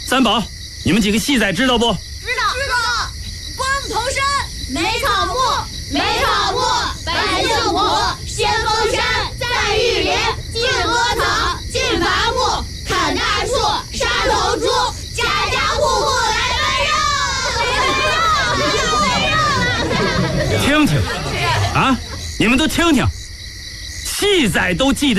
三宝，你们几个戏仔知道不？ 知道。光头山，没草木，没草木，百姓苦，先锋山，再育林，进阿草，进伐木，砍大树，杀头猪，家家户户来分肉。 听听，啊，你们都听听，戏仔都记得。